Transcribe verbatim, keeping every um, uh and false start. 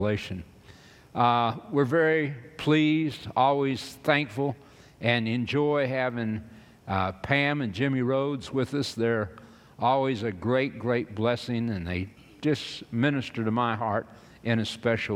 Uh, we're very pleased, always thankful, and enjoy having uh, Pam and Jimmy Rhodes with us. They're always a great, great blessing, and they just minister to my heart in a special